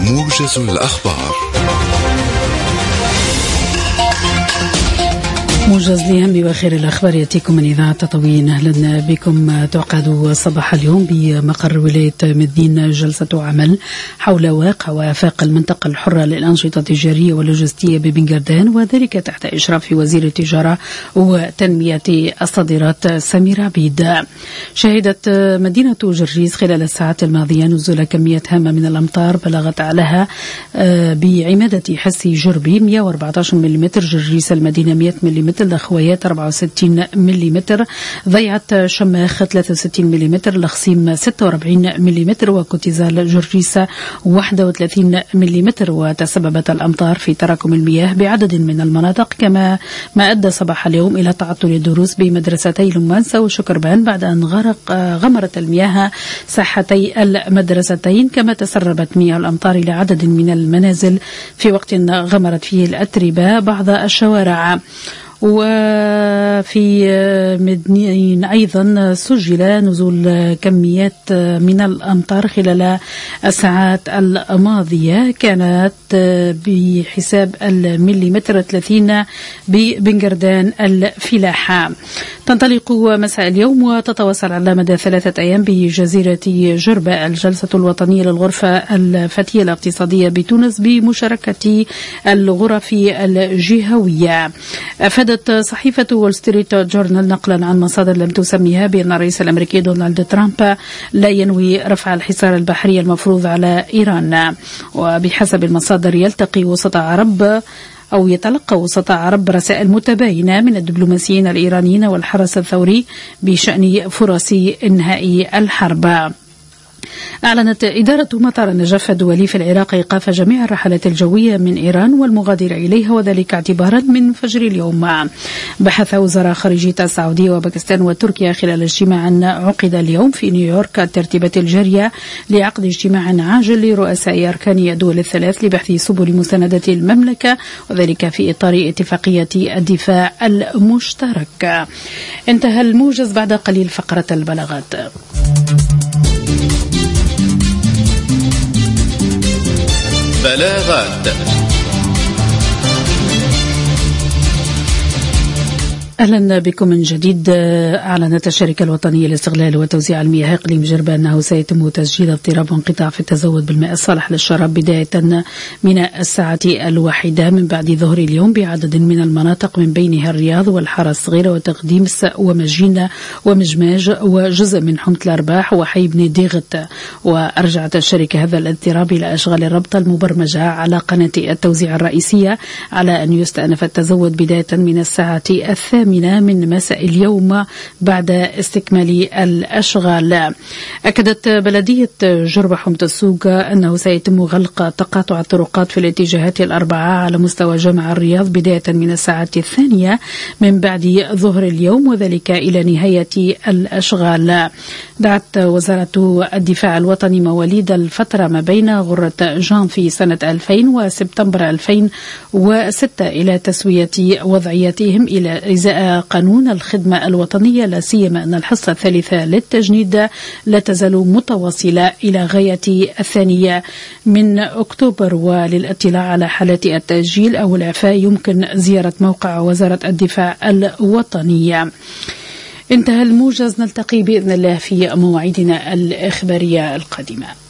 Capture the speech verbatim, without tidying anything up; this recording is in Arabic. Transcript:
موجز الأخبار. موجز لأهم وآخر الأخبار يأتيكم من إذاعة تطوين. أهلا بكم. تعقد صباح اليوم بمقر ولاية مدين جلسة عمل حول واقع وآفاق المنطقة الحرة للأنشطة التجارية واللوجستية ببنغردان، وذلك تحت إشراف وزير التجارة وتنمية الصادرات سمير عبيد. شهدت مدينة جرجيس خلال الساعات الماضية نزول كمية هامة من الأمطار بلغت أعلاها بعمادة حسي جربي مئة وأربعة عشر ملم، جرجيس المدينة مئة ملم، الخويات أربعة وستين ملم، ضيعة شماخ ثلاثة وستين ملم، الخصيم ستة وأربعين ملم، وكوتيزال جرجيس واحد وثلاثين ملم. وتسببت الأمطار في تراكم المياه بعدد من المناطق، كما ما أدى صباح اليوم إلى تعطل الدروس بمدرستي لمانسا وشكربان بعد أن غرق غمرت المياه ساحتي المدرستين، كما تسربت مياه الأمطار إلى عدد من المنازل في وقت غمرت فيه الأتربة بعض الشوارع. وفي مدنين أيضا سجل نزول كميات من الأمطار خلال الساعات الماضية، كانت بحساب المليمتر ثلاثين ببنغردان الفلاحة. تنطلق مساء اليوم وتتواصل على مدى ثلاثة أيام بجزيرة جربة الجلسة الوطنية للغرفة الفتية الاقتصادية بتونس بمشاركة الغرف الجهوية. أفادت صحيفة وول ستريت جورنال نقلا عن مصادر لم تسميها بأن الرئيس الأمريكي دونالد ترامب لا ينوي رفع الحصار البحري المفروض على إيران. وبحسب المصادر يلتقي وسطاء عرب أو يتلقى وسطاء عرب رسائل متباينة من الدبلوماسيين الإيرانيين والحرس الثوري بشأن فرص إنهاء الحرب. أعلنت إدارة مطار النجف الدولي في العراق إيقاف جميع الرحلات الجوية من إيران والمغادرة إليها، وذلك اعتبارا من فجر اليوم. بحث وزراء خارجية السعودية وباكستان وتركيا خلال اجتماع عقد اليوم في نيويورك الترتيبات الجارية لعقد اجتماع عاجل لرؤساء أركان الدول الثلاث لبحث سبل مساندة المملكة، وذلك في إطار اتفاقية الدفاع المشترك. انتهى الموجز بعد قليل فقرة البلاغات. بلاغات. أهلا بكم من جديد. أعلنت الشركة الوطنية لاستغلال وتوزيع المياه إقليم جربة أنه سيتم تسجيل اضطراب وانقطاع في التزود بالماء الصالح للشراب بداية من الساعة الواحدة من بعد ظهر اليوم بعدد من المناطق من بينها الرياض والحارة الصغيرة وتقديمس ومجينة ومجماج وجزء من حمة الأرباح وحي بن ديغت. وأرجعت الشركة هذا الاضطراب إلى أشغال الربط المبرمجة على قناة التوزيع الرئيسية على أن يستأنف التزود بداية من الساعة الثامنة من مساء اليوم بعد استكمال الأشغال. أكدت بلدية جربة حمة السوق أنه سيتم غلق تقاطع الطرقات في الاتجاهات الأربعة على مستوى جامع الرياض بداية من الساعة الثانية من بعد ظهر اليوم، وذلك إلى نهاية الأشغال. دعت وزارة الدفاع الوطني مواليد الفترة ما بين غرة جانفي سنة ألفين وسبتمبر ألفين وستة إلى تسوية وضعيتهم إلى إزاء قانون الخدمة الوطنية، لا سيما أن الحصة الثالثة للتجنيد لا تزال متواصلة إلى غاية الثانية من أكتوبر. وللاطلاع على حالات التأجيل أو الإعفاء يمكن زيارة موقع وزارة الدفاع الوطنية. انتهى الموجز، نلتقي بإذن الله في مواعيدنا الإخبارية القادمة.